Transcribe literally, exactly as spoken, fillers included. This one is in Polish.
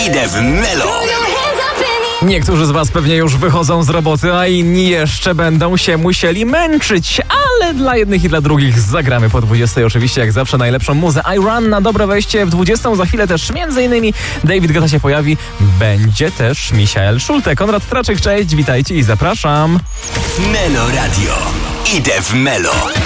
Idę w Melo. Niektórzy z was pewnie już wychodzą z roboty, a inni jeszcze będą się musieli męczyć, ale dla jednych i dla drugich zagramy po dwudziestej oczywiście jak zawsze najlepszą muzę. I Run na dobre wejście w dwudziestą, za chwilę też między innymi David Guetta się pojawi, będzie też Michael Schulte. Konrad Traczyk, cześć, witajcie i zapraszam. Melo Radio. Idę w Melo.